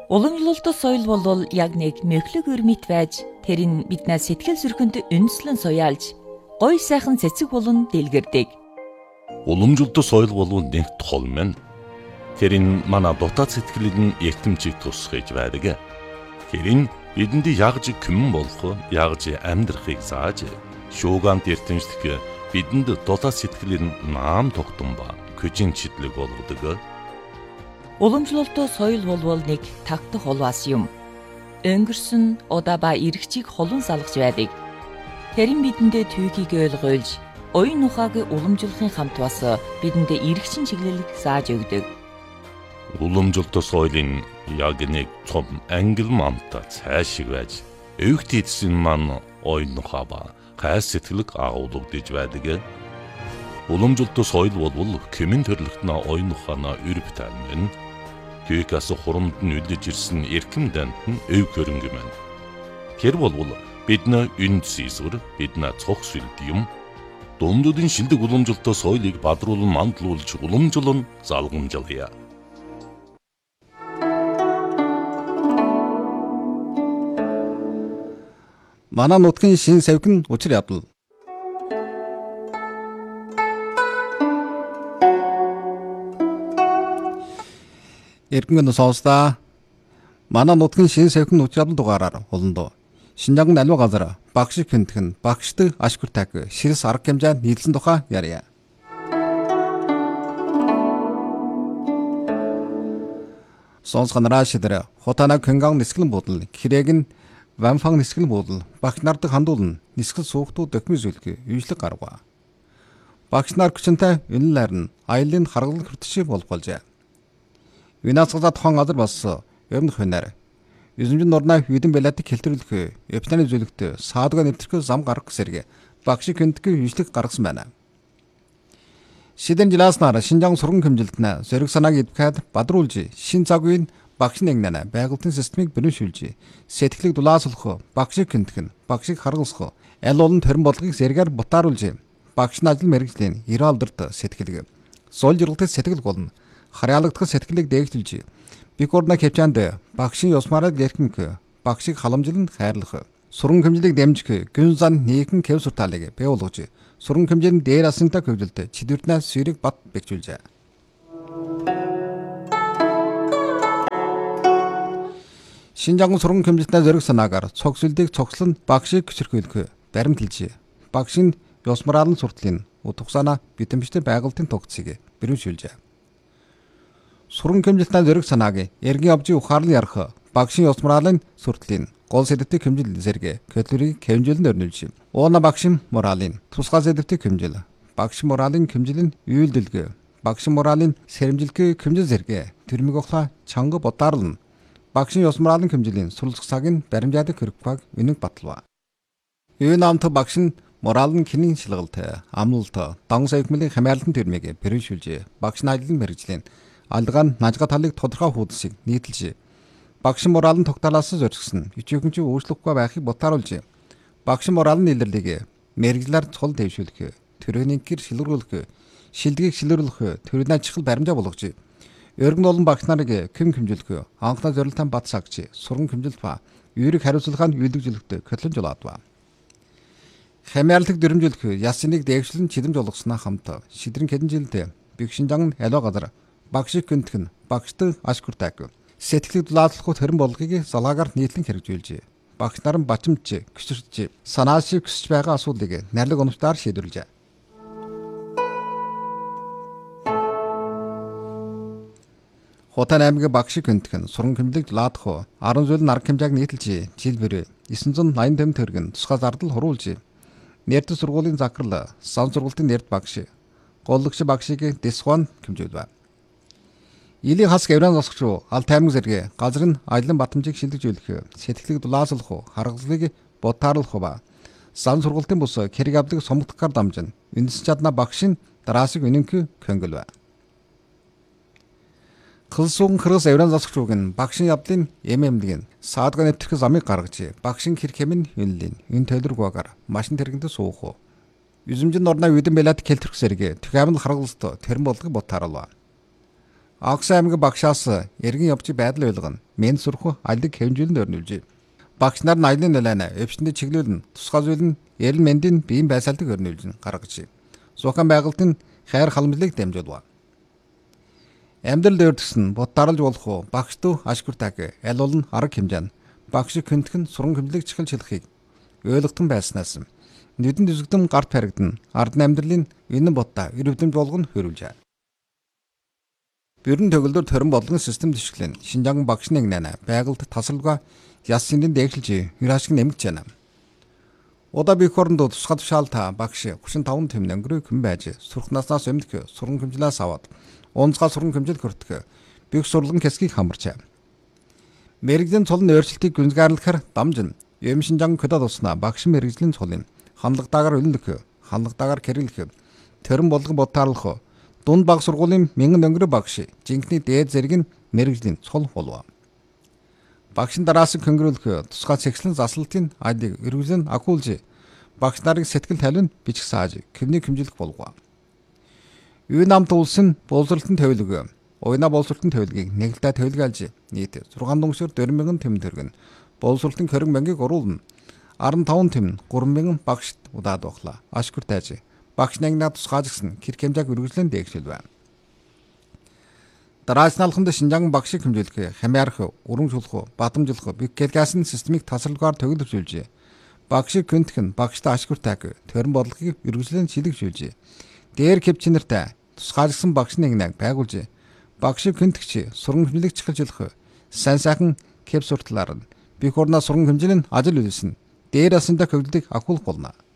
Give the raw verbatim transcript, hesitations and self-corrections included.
Уламжлалт соёл бол яг нэг мөхлөг өрмөт байж тэр нь биднээс сэтгэл зүрхэнд үндэслэн суяалж гой сайхан цэцэг болон дэлгэрдэг. Уламжлалт соёл бол нэг тол мэн. Тэр нь манай дотоод сэтгэлийн эртэмчийг тусгаж байдаг. Тэр нь бидэнд ягж күмэн болох, ягж амьдрахыг зааж, шуугант эртэмжлэх бидэнд дотоод сэтгэлийн наам тогтсон ба көжин читлэг болгодог. Уламжлалт соёл бол нэг тагтах холвас юм. Өнгөрсөн удаа ба иргэчийг холон салгаж байдаг. Тэр нь бидэндээ түүхийг ойлгуулж, оюун ухааг уламжлахын хамт бас бидэндээ иргэчин чиглэлийг зааж өгдөг. Уламжлалт соёлын яг нэг том ангил мамта цаашиг байж, өвгт эдсэн маань оюун ухаа ба гай сэтгэлэг агуулгадж байдаг. Уламжлалт соёл бол кэмэн төрлөختнө оюун ухаанаа өрөв тань. Түүхээс хурамд нь үлдэж ирсэн эрхэм дант нь өв хөрөнгө мэн. Тэр бол бидний үнд сийсвэр, бидний цог сүлд юм. Дундуудын шилдэг уламжлалт соёлыг бадруулан мандуулж уламжлан залгамжлая. Манай нутгийн шин савхин учир явдал. Эргэн сонсдаа манай нутгийн шин савхин учир явдал дугаараар холондоо Шинжаан аливаа газар багшиг хэнтхэн багшдаг ашгүр таг ширс арга хэмжээнд нийлсэн тухай ярья. Сонсгонраа шидэр хотана кэнгаан нисгэлэн бодол хэрээг нь ванфан нисгэлэн бодол багш нардаг хандуулна нисгэл суухтуу документ зүйлгээ үйжлэг гаргав. Багш нар хүчнтэй үнэлээр нь аялын харгалал хүртшээ болох болжээ. Винацгазаа тухайн газар бас өмнөх хөнөр Юзэмжин норнаа хүдэн балатыг хэлтэрүүлэх эпитаны зүйлэгт саадгаа нэвтрэх зам гаргах сэрэг багшиг хөндөг үйжлэг гаргасан байна. Шидэн жилааснаар Шинжаан сурган хэмжилтнэ зориг санааг эдвэхэд бадруулж шин цаг үеийн багш нэгнэ байгуулалтын системийг бэрхшүүлж сэтгэлийг дулаасуулах багшиг хөндөг багшиг харгалзах аль олон төрөн бодлогыг зэрэгээр бутааруулж багш нь ажил мэргэжлийн эрэ алдарт сэтгэлэг сул жиргалт сэтгэл болно харьяалагдах сэтгэлийг дээгдүүлж бикорна хэмжээнд багшийн ёсмарыг ярхимх багшийг халамжлан хайрлах сурган хэмжлийг дэмжих гүн зан нийгэн хэв сурталыг бий болгож сурган хэмжээний дээр асантай хөвдөлт чидвэртнээс сэрэг бат бэхжүүлжээ. Шинжаан сурган хэмжилтнээ зориг санаагаар цогцлдыг цогцлон багшийг хүчрхийлэх баримталж багшийн ёсмаралын суртлын утгасаана битэмжтэй байгуулалтын тогтцыг бэрхшүүлжээ. Сурган хэмжилтнээ зориг санааг эргийн авжи ухаарлан ярих багшийн ёсмаралын суртлын гол сэдвтийг хэмжил зэрэг категорийг хэмжүүлэн өрнүүлж ууна багшийн моралын тусгай сэдвтийг хэмжил багш моралын хэмжилэн үйлдэлгэ багш моралын сэрэмжилгээ хэмжил зэрэг тэрмэг ухаа чанга бодаарлан багшийн ёсмаралын хэмжилийн суралцах цагийн баримжаадаг хэрэгпаг үнэг баталва. Юу намт багш нь моралын кинийн шилгалт амлалт дан савхмын хамаарлалтын тэрмэг бэрхшүүлж багш нь ажлын мэргэжлийн алдагаан нажга талыг тодорхой хуудсыг нийтэлж багш моралын тогтоолоос зорьсон ичээхэнчүү өөрчлөхгүй байхыг ботааруулж багш моралын илэрлийг мэргэжлэр цол дэвшүүлэх төрөний гэр шилрүүлэх шилдгийг шилрүүлэх төрийн ачхал баримжаа болгож өргөн олон багш нарыг хэм хэмжүүлэх анхны зорилттой бат сагч сурган хэмжилт ба юурийг хариуцлагаанд үйлдвэрлэхдээ хөтлөн жолоодва. Хамаарлалт дөрмжүүлэх ясыныг дэвшлэн чидэмж болгосноо хамт шидрэн хэдэн жилдээ Бэгшинжаан аливаа газар багшиг гэнтхэн багшдаг ашгүр таг сэтгэлийг дулааллах төрөн болгыг залаагаар нийтлэн хэрэгжүүлж багш нар нь бачимч гүширч санаа шиг өсөж байгаа асуудлыг нарлиг онцлоор шийдвэрлэжээ. Хотан аймгийн багшиг гэнтхэн сурган хэмжлэг дулаадах арван зүйл арга хэмжээг нийтэлж жил бүр девять восемьдесят төгрөгийн тусгай зардал хуруулж нэрд сургуулийн захирал сан сургуулийн нэрд багш голлогч багшийг дисхон хэмжүүлв. Илийн хас гавран засагч руу аль таймаг зэрэг газрын аялан батамжийг шилжүүлэх сэтгэлийг дулаасуулах харгалзлыг ботааруулах ба сан сургуулийн бус хэрэг авдаг сомгдохоор дамжин үндэс чадна багшийн дараасыг үнэнх хөнгөлв. Кылсуун хрыс авран засагч рууг нь багшийн явдлын эмэмлэг нь саадга нэвтрэх замыг гаргаж багшийн хэрэг хэмнэн үнэлэн энэ төлөвлөгөөгээр машин тэргэнд суух. Юзэмжин орноо үдэн байлаад келтэрх зэрэг түгээмэл харгалзт тэрэн болгыг ботааруулв. Агс аймгийн багшаас эргэн явж байдал ойлгоно. Мен сурах алиг хэмжүүлэнд өрнүүлж. Багш нар нь аялын нөлөөний өвчтөнд чиглүүлэн тусгай зүйл нь эрүүл мэндийн биеийн байсаалтыг өрнүүлж гаргаж. Зохион байгуулалтын хайр халамжлалыг дамжуулва. Амьдрал өөртгсөн бод даралж болох уу багш дүү ашгүртаг аль бол арга хэмжээ нь багш хөнтгөн суран хэмжлэг чихэл шилхийг ойлгохтон байснаас нүдэн дүсгдэн гарт харигдана. Ард амьдралын энэ бодта өрөвдөмж болгон хөрвүүлжээ. Бүрэн төгөлдөр төрөн бодлогын систем төшөглөн Шинжаан багшны нана байгальд тасалгаа яс синдэн дэглэж хөрашиг нэмэгч байна. Удаа бих оронд тусгай тушаалта багш тридцать пять тэм өнгөрөө хэн байж сурхнаснаас өмнөх суран хэмжлээс аваад онцгой суран хэмжил хүртэх бих сурлан хэсгийг хамарчаа. Мэргэжлийн цолны өөрчлөлтийг гүнзгийрлэхээр дамжин юм Шинжаан хөдөө туснаа багш мэргэжлийн цолын хандлагатаагаар үлдэх, хандлагатаагаар кэрэлэх, төрөн болгон бодтаарлах, дунд баг сургуулийн мянган өнгөрөө багш жинхний дээд зэрэг нь мэргэжлийн цол болов. Багшин дараасыг хөнгөрүүлэх, тусгай цэгцлэн заслалтын айдыг эргэлэн акуулж, багш нарыг сэтгэл тавилан бичих сааж, хэвнийг хэмжүүлэх болов. Юу намт улсын боловсролтын тавилга, уйна боловсролтын тавилгыг нэгэлдэ тавилгаалж, нийт шугам дүнсээр дөрвөн мянган тэм төгрөн, боловсролтын хориг мянгийг оруулна. арван таван тэм гурван мянган багшд удаад бохлаа. Ашгүр тайж багш нагнаа тусгаажгсан хэрэг хэмжээг үргэлжлэн дээгшүүлвэ. Дараачлалханд Шинжаан багшийг хэмжүүлэх, хамаарах, урамжуулах, бадамжуулах, бикэлгасан системийг тасалгаар төгөлөвчүүлж, багшийг хөнтгөн, багштай ашгүр тайг, төрөн бодлогыг үргэлжлэн шилэгжүүлж, дээр хэвчнэртэй тусгаажгсан багшны нагнааг байгуулж, багшийг хөнтгч, сургам хэмжлэг чихэлжүүлэх, сайн сайхан кэп суртлаар нь бих орноо сургам хэмжлэн ажил үйлсэн. Дээр асандаа хөвлөдөг ахуулах болно.